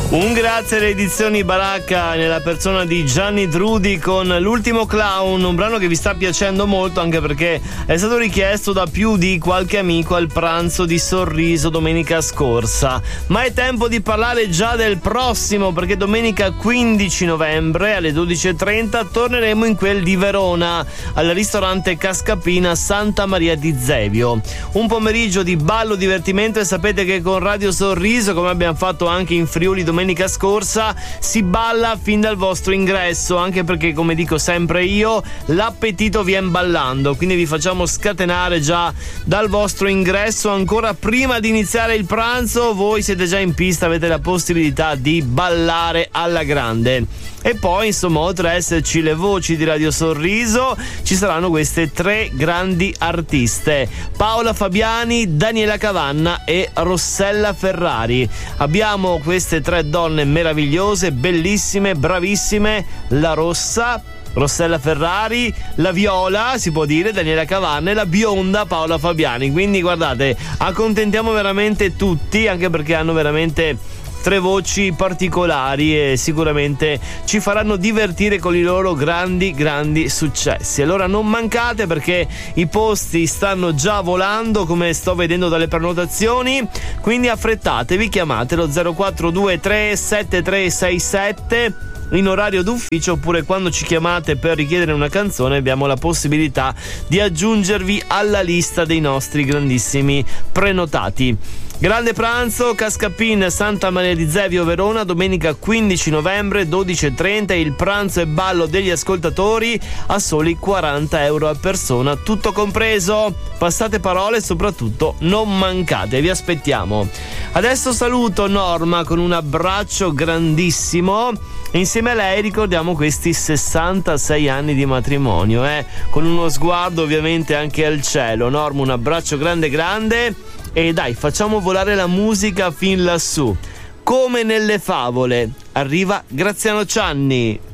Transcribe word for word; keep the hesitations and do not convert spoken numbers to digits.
Un grazie alle edizioni Baracca nella persona di Gianni Trudi con L'ultimo clown, un brano che vi sta piacendo molto anche perché è stato richiesto da più di qualche amico al pranzo di Sorriso domenica scorsa. Ma è tempo di parlare già del prossimo, perché domenica quindici novembre alle dodici e trenta torneremo in quel di Verona al ristorante Cascapina Santa Maria di Zevio. Un pomeriggio di ballo, divertimento, e sapete che con Radio Sorriso, come abbiamo fatto anche in Friuli domenica scorsa, si balla fin dal vostro ingresso, anche perché, come dico sempre io, l'appetito viene ballando, quindi vi facciamo scatenare già dal vostro ingresso ancora prima di iniziare il pranzo. Voi siete già in pista, avete la possibilità di ballare alla grande. E poi, insomma, oltre a esserci le voci di Radio Sorriso, ci saranno queste tre grandi artiste: Paola Fabiani, Daniela Cavanna e Rossella Ferrari. Abbiamo queste tre donne meravigliose, bellissime, bravissime: la rossa Rossella Ferrari, la viola, si può dire, Daniela Cavanna, e la bionda Paola Fabiani. Quindi guardate, accontentiamo veramente tutti, anche perché hanno veramente tre voci particolari e sicuramente ci faranno divertire con i loro grandi grandi successi. Allora non mancate, perché i posti stanno già volando, come sto vedendo dalle prenotazioni, quindi affrettatevi, chiamatelo zero quattro due tre sette tre sei sette in orario d'ufficio, oppure quando ci chiamate per richiedere una canzone abbiamo la possibilità di aggiungervi alla lista dei nostri grandissimi prenotati. Grande pranzo, Cascapin Santa Maria di Zevio Verona, domenica quindici novembre dodici e trenta. Il pranzo e ballo degli ascoltatori a soli quaranta euro a persona, tutto compreso. Passate parole e soprattutto non mancate, vi aspettiamo. Adesso saluto Norma con un abbraccio grandissimo. Insieme a lei ricordiamo questi sessantasei anni di matrimonio, eh? Con uno sguardo ovviamente anche al cielo. Norma, un abbraccio grande grande, e dai, facciamo volare la musica fin lassù. Come nelle favole, arriva Graziano Cianni.